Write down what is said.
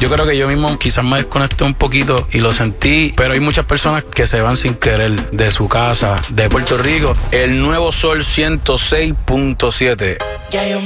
Yo creo que yo mismo quizás me desconecté un poquito y lo sentí, pero hay muchas personas que se van sin querer de su casa, de Puerto Rico. El Nuevo Sol 106.7. Ya yo